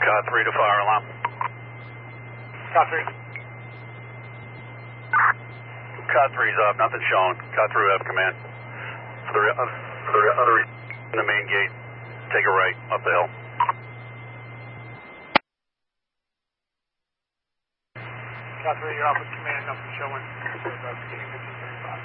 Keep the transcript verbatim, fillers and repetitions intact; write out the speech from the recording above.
Cod three to fire alarm. Cod three. Cod three's up, nothing showing. Cod three have command. For the, uh, for the other in the main gate, take a right up the hill. Cod three, you're off with command, nothing showing.